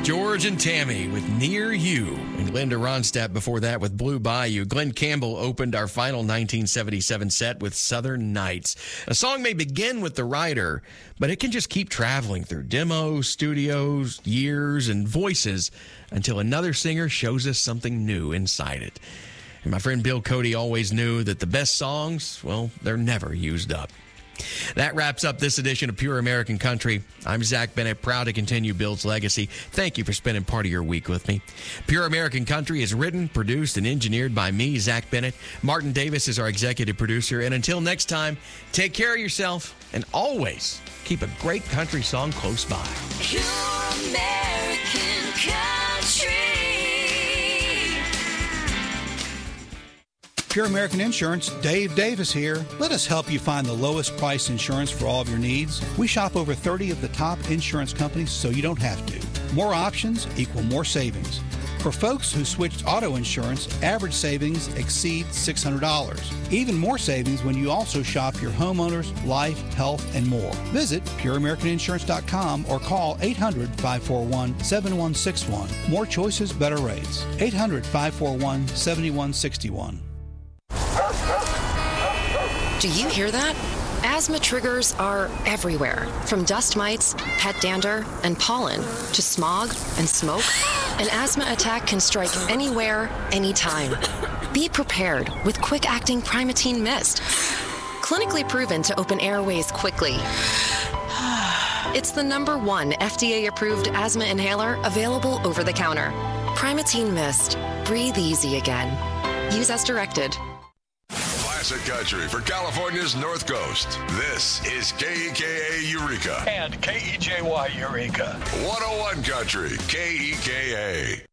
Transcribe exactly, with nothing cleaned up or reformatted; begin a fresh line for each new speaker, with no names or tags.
George and Tammy with Near You, and Linda Ronstadt before that with Blue Bayou. Glenn Campbell opened our final nineteen seventy-seven set with Southern Nights. A song may begin with the writer, but it can just keep traveling through demos, studios, years, and voices until another singer shows us something new inside it. And my friend Bill Cody always knew that the best songs, well, they're never used up. That wraps up this edition of Pure American Country. I'm Zach Bennett, proud to continue Bill's legacy. Thank you for spending part of your week with me. Pure American Country is written, produced, and engineered by me, Zach Bennett. Martin Davis is our executive producer. And until next time, take care of yourself and always keep a great country song close by.
Pure American Country.
Pure American Insurance, Dave Davis here. Let us help you find the lowest price insurance for all of your needs. We shop over thirty of the top insurance companies, so you don't have to. More options equal more savings. For folks who switched auto insurance, average savings exceed six hundred dollars. Even more savings when you also shop your homeowners, life, health, and more. Visit pure american insurance dot com or call eight hundred, five four one, seven one six one. More choices, better rates. eight hundred, five four one, seven one six one.
Do you hear that? Asthma triggers are everywhere, from dust mites, pet dander, and pollen, to smog and smoke. An asthma attack can strike anywhere, anytime. Be prepared with quick-acting Primatene Mist. Clinically proven to open airways quickly. It's the number one F D A-approved asthma inhaler available over the counter. Primatene Mist. Breathe easy again. Use as directed.
Classic country for California's North Coast. This is K E K A Eureka.
And K E J Y Eureka.
one oh one Country, K E K A.